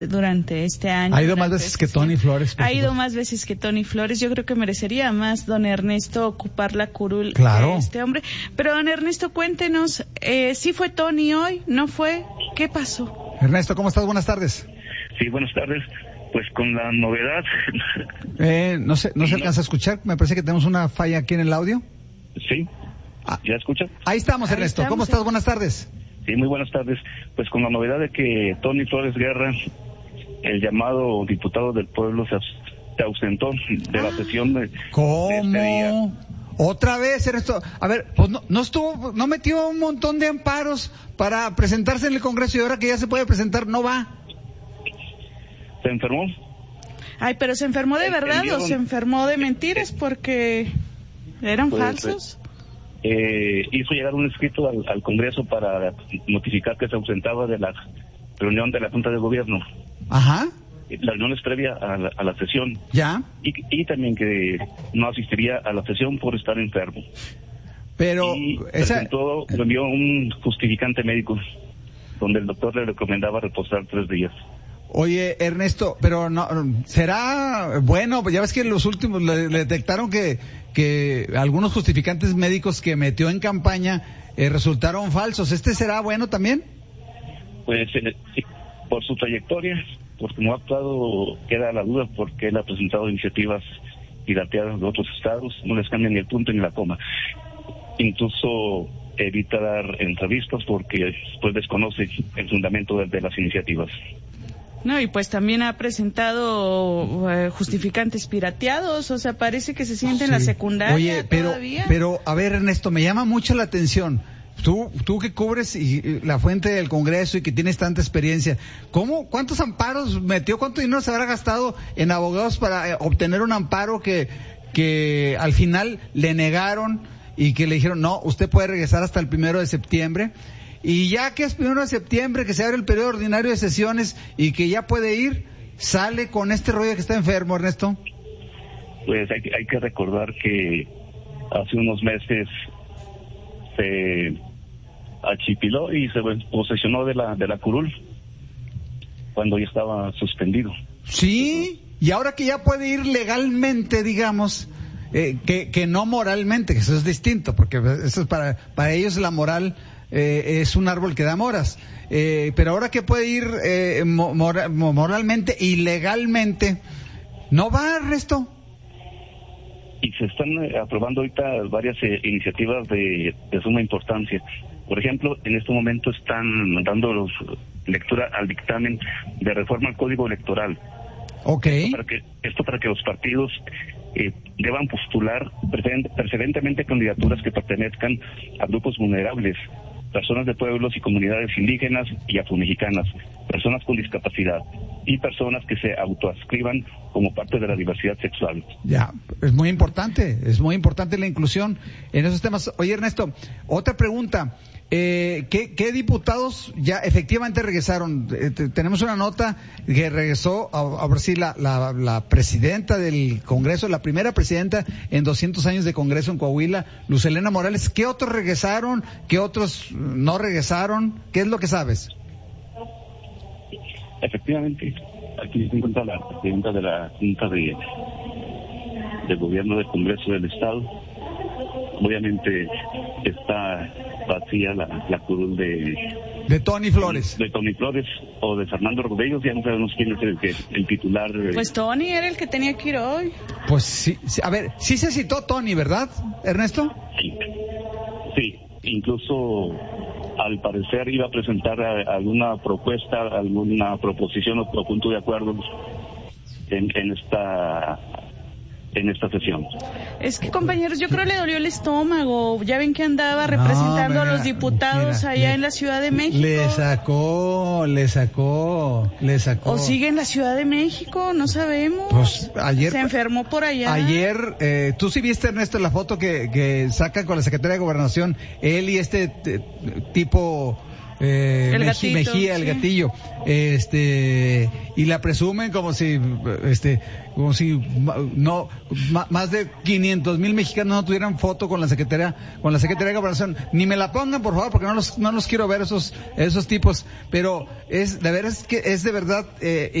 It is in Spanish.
durante este año. Ha ido más veces que Tony Flores. Ha ido más veces que Tony Flores. Yo creo que merecería más don Ernesto ocupar la curul claro. de este hombre. Pero don Ernesto, cuéntenos, ¿sí fue Tony hoy? ¿No fue? ¿Qué pasó? Ernesto, ¿cómo estás? Buenas tardes. Sí, buenas tardes. Pues con la novedad... no se alcanza a escuchar. Me parece que tenemos una falla aquí en el audio. Sí. ¿Ya escucha? Ahí estamos, Ernesto. ¿Cómo estás? Buenas tardes. Sí, muy buenas tardes. Pues con la novedad de que Tony Flores Guerra, el llamado diputado del pueblo, se ausentó de la sesión de ¿Cómo? De este día. Otra vez, Ernesto. A ver, pues no metió un montón de amparos para presentarse en el Congreso y ahora que ya se puede presentar, no va. ¿Se enfermó? Ay, pero ¿se enfermó de verdad o se enfermó de mentiras? Porque eran falsos. Hizo llegar un escrito al Congreso para notificar que se ausentaba de la reunión de la Junta de Gobierno. Ajá. La reunión es previa a la sesión. Ya. Y también que no asistiría a la sesión por estar enfermo. Pero y presentó, envió un justificante médico donde el doctor le recomendaba reposar 3 días. Oye, Ernesto, pero no será bueno, ya ves que en los últimos le detectaron que algunos justificantes médicos que metió en campaña resultaron falsos. ¿Este será bueno también? Pues sí, por su trayectoria, porque no ha actuado, queda la duda porque él ha presentado iniciativas pirateadas de otros estados, no les cambian ni el punto ni la coma. Incluso evita dar entrevistas porque pues desconoce el fundamento de las iniciativas. No, y pues también ha presentado justificantes pirateados, o sea, parece que se siente en la secundaria. Oye, pero a ver, Ernesto, me llama mucho la atención. Tú que cubres la fuente del Congreso y que tienes tanta experiencia, ¿cuántos amparos metió? ¿Cuánto dinero se habrá gastado en abogados para obtener un amparo que al final le negaron y que le dijeron, no, usted puede regresar hasta el 1 de septiembre? Y ya que es 1 de septiembre, que se abre el periodo ordinario de sesiones y que ya puede ir, sale con este rollo que está enfermo, Ernesto. Pues hay que recordar que hace unos meses se achipiló y se posesionó de la curul cuando ya estaba suspendido. Sí, y ahora que ya puede ir legalmente, digamos, que no moralmente, que eso es distinto, porque eso es para ellos la moral es un árbol que da moras, pero ahora que puede ir moralmente y legalmente, ¿no va, Ernesto? Y se están aprobando ahorita varias iniciativas de suma importancia. Por ejemplo, en este momento están dando lectura al dictamen de reforma al Código Electoral. Okay. Esto para que los partidos deban postular preferentemente candidaturas que pertenezcan a grupos vulnerables, personas de pueblos y comunidades indígenas y afromexicanas, personas con discapacidad y personas que se autoadscriban como parte de la diversidad sexual. Ya, es muy importante la inclusión en esos temas. Oye, Ernesto, otra pregunta. ¿Qué diputados ya efectivamente regresaron? Tenemos una nota que regresó, a ver si la presidenta del Congreso, la primera presidenta en 200 años de Congreso en Coahuila, Luz Helena Morales. ¿Qué otros regresaron? ¿Qué otros no regresaron? ¿Qué es lo que sabes? Efectivamente, aquí se encuentra la presidenta de la Junta de Gobierno del Congreso del Estado. Obviamente está vacía la curul de Tony Flores. De Tony Flores o de Fernando Rodríguez, ya no sabemos quién es el titular. Pues Tony era el que tenía que ir hoy. Pues sí, a ver, sí se citó Tony, ¿verdad, Ernesto? Sí, incluso al parecer iba a presentar alguna propuesta, alguna proposición o punto de acuerdo en esta sesión. Es que, compañeros, yo creo que le dolió el estómago. Ya ven que andaba representando a los diputados allá en la Ciudad de México. Le sacó. O sigue en la Ciudad de México, no sabemos. Pues ayer... Se enfermó por allá. Ayer, tú sí viste, Ernesto, la foto que sacan con la Secretaría de Gobernación, él y este tipo... el gatito, Mejía, el gatillo, y la presumen como si no más de 500,000 mexicanos no tuvieran foto con la Secretaría de Gobernación. Ni me la pongan, por favor, porque no los quiero ver esos tipos. Pero es de verdad